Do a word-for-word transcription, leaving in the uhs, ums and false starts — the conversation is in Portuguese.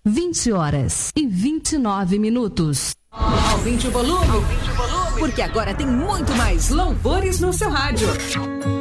vinte horas e vinte e nove minutos. Aumente o volume, porque agora tem muito mais louvores no seu rádio.